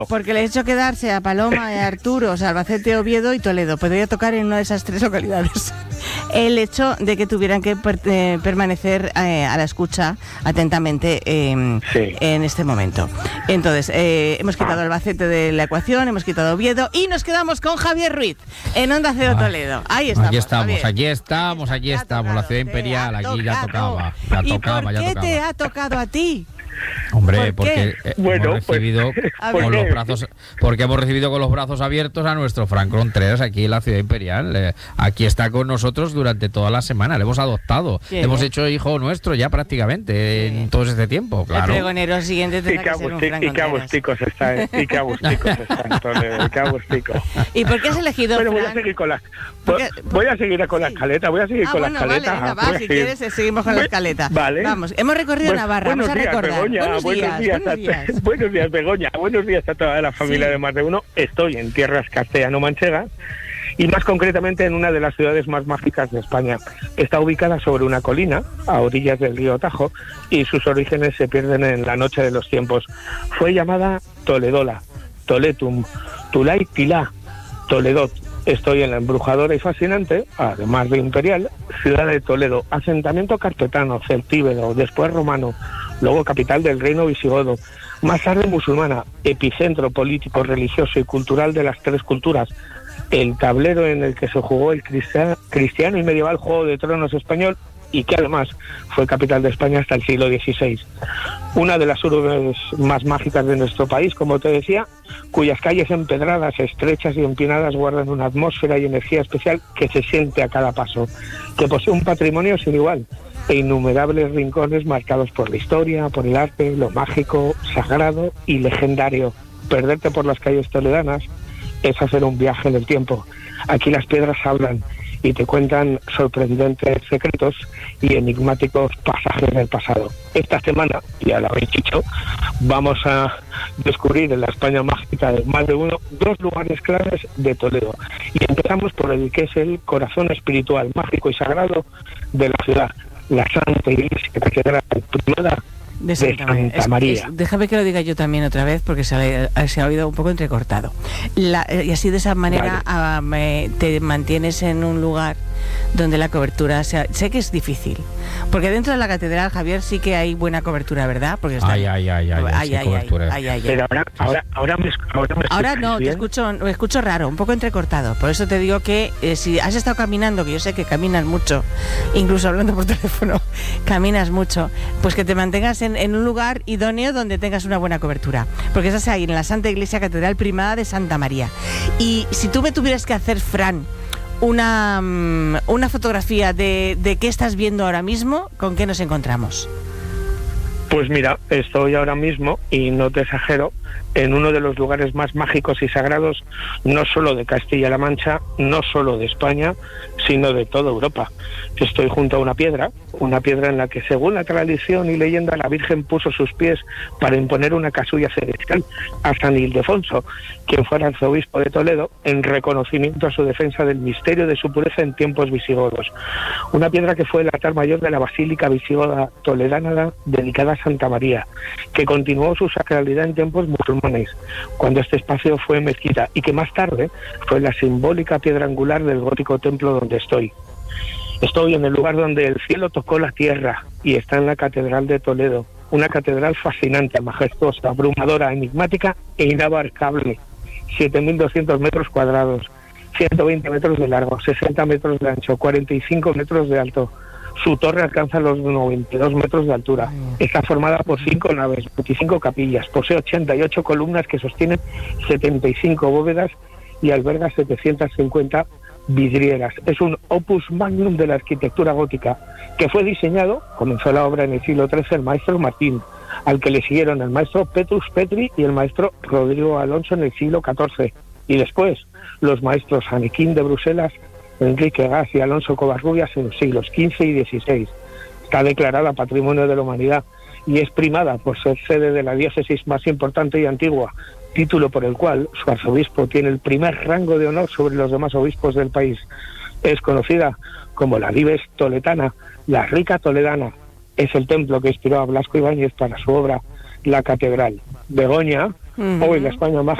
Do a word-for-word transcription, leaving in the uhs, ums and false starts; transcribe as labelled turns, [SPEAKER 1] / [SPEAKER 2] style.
[SPEAKER 1] Porque le he hecho quedarse a Paloma, a Arturo, o sea, Albacete, Oviedo y Toledo. Podría tocar en una de esas tres localidades. El hecho de que tuvieran que per- eh, permanecer eh, a la escucha atentamente eh, sí. en este momento. Entonces, eh, hemos quitado Albacete de la ecuación, hemos quitado Oviedo y nos quedamos con Javier Ruiz en Onda Cero Toledo. Ahí estamos.
[SPEAKER 2] Aquí estamos,
[SPEAKER 1] Javier.
[SPEAKER 2] aquí estamos, aquí estamos. Tocado, la ciudad imperial, aquí ya tocaba. Ya
[SPEAKER 1] ¿Y
[SPEAKER 2] tocaba,
[SPEAKER 1] por
[SPEAKER 2] ya
[SPEAKER 1] qué
[SPEAKER 2] tocaba.
[SPEAKER 1] te ha tocado a ti?
[SPEAKER 2] Hombre, porque eh,
[SPEAKER 3] bueno,
[SPEAKER 2] hemos recibido
[SPEAKER 3] pues,
[SPEAKER 2] con los brazos, porque hemos recibido con los brazos abiertos a nuestro Fran Contreras aquí en la ciudad imperial. Eh, aquí está con nosotros durante toda la semana. Le hemos adoptado, le hemos hecho hijo nuestro ya prácticamente sí. en todo este tiempo. Claro.
[SPEAKER 1] El pregonero siguiente tendrá que ser un Fran Contreras.
[SPEAKER 3] Y qué agusticos está, ¿eh? Y qué agusticos está, Toledo, qué agusticos.
[SPEAKER 1] ¿Y por qué has elegido
[SPEAKER 3] Bueno,
[SPEAKER 1] Fran?
[SPEAKER 3] voy a seguir con la, voy, voy a seguir con la escaleta, voy a seguir
[SPEAKER 1] ah,
[SPEAKER 3] con
[SPEAKER 1] bueno,
[SPEAKER 3] la escaleta.
[SPEAKER 1] Vale, venga, va, si quieres seguimos con la escaleta.
[SPEAKER 3] Vale.
[SPEAKER 1] Vamos, hemos recorrido
[SPEAKER 3] pues,
[SPEAKER 1] Navarra, vamos a
[SPEAKER 3] días,
[SPEAKER 1] recordar.
[SPEAKER 3] Begoña,
[SPEAKER 1] buenos,
[SPEAKER 3] buenos
[SPEAKER 1] días,
[SPEAKER 3] días,
[SPEAKER 1] buenos días.
[SPEAKER 3] A, buenos días, Begoña. Buenos días a toda la familia sí. de Más de Uno. Estoy en tierras castellano-manchegas y más concretamente en una de las ciudades más mágicas de España. Está ubicada sobre una colina a orillas del río Tajo y sus orígenes se pierden en la noche de los tiempos. Fue llamada Toledola, Toletum, Tulay Tilá, Toledot. Estoy en la embrujadora y fascinante, además de imperial, ciudad de Toledo, asentamiento carpetano, celtíbedo, después romano, luego capital del reino visigodo, más tarde musulmana, epicentro político, religioso y cultural de las tres culturas, el tablero en el que se jugó el cristiano, cristiano y medieval Juego de Tronos español y que además fue capital de España hasta el siglo dieciséis. Una de las urbes más mágicas de nuestro país, como te decía, cuyas calles empedradas, estrechas y empinadas guardan una atmósfera y energía especial que se siente a cada paso, que posee un patrimonio sin igual e innumerables rincones marcados por la historia, por el arte, lo mágico, sagrado y legendario. Perderte por las calles toledanas es hacer un viaje en el tiempo. Aquí las piedras hablan y te cuentan sorprendentes secretos y enigmáticos pasajes del pasado. Esta semana, ya lo habéis dicho, vamos a descubrir en la España mágica de Más de Uno dos lugares claves de Toledo. Y empezamos por el que es el corazón espiritual, mágico y sagrado de la ciudad, la Santa Iglesia Catedral Primada de Santa María. De Santa María.
[SPEAKER 1] Es, es, déjame que lo diga yo también otra vez porque se ha, se ha oído un poco entrecortado. La, y así de esa manera vale. a, me, te mantienes en un lugar donde la cobertura sea, sé que es difícil, porque dentro de la catedral, Javier, sí que hay buena cobertura, ¿verdad? Porque está
[SPEAKER 2] ay, ay, ay, ay, ay, ay,
[SPEAKER 1] ay, ay, ay,
[SPEAKER 3] Pero ahora, ahora, ahora me, ahora me
[SPEAKER 1] ahora no,
[SPEAKER 3] bien.
[SPEAKER 1] te escucho, me escucho raro, un poco entrecortado. Por eso te digo que eh, si has estado caminando, que yo sé que caminas mucho, incluso hablando por teléfono, caminas mucho, pues que te mantengas en, en un lugar idóneo donde tengas una buena cobertura, porque estás ahí en la Santa Iglesia Catedral Primada de Santa María. Y si tú me tuvieras que hacer, Fran, una, una fotografía de, de qué estás viendo ahora mismo, ¿con qué nos encontramos?
[SPEAKER 3] Pues mira, estoy ahora mismo, y no te exagero, en uno de los lugares más mágicos y sagrados, no solo de Castilla-La Mancha, no solo de España, sino de toda Europa. Estoy junto a una piedra, una piedra en la que, según la tradición y leyenda, la Virgen puso sus pies para imponer una casulla celestial a San Ildefonso, quien fuera arzobispo de Toledo, en reconocimiento a su defensa del misterio de su pureza en tiempos visigodos. Una piedra que fue el altar mayor de la Basílica Visigoda Toledana, dedicada a Santa María, que continuó su sacralidad en tiempos musulmanes, cuando este espacio fue mezquita, y que más tarde fue la simbólica piedra angular del gótico templo donde estoy. Estoy en el lugar donde el cielo tocó la tierra y está en la Catedral de Toledo, una catedral fascinante, majestuosa, abrumadora, enigmática e inabarcable. siete mil doscientos metros cuadrados, ciento veinte metros de largo, sesenta metros de ancho, cuarenta y cinco metros de alto. Su torre alcanza los noventa y dos metros de altura. Está formada por cinco naves, veinticinco capillas, posee ochenta y ocho columnas que sostienen setenta y cinco bóvedas y alberga setecientas cincuenta vidrieras. Es un opus magnum de la arquitectura gótica que fue diseñado, comenzó la obra en el siglo trece el maestro Martín, al que le siguieron el maestro Petrus Petri y el maestro Rodrigo Alonso en el siglo catorce, y después los maestros Aniquín de Bruselas, Enrique Gas y Alonso Covarrubias en los siglos quince y dieciséis. Está declarada Patrimonio de la Humanidad y es primada por ser sede de la diócesis más importante y antigua, título por el cual su arzobispo tiene el primer rango de honor sobre los demás obispos del país. Es conocida como la Dives Toletana, la Rica Toledana. Es el templo que inspiró a Blasco Ibáñez para su obra La Catedral. Begoña, Uh-huh. Hoy la España mágica.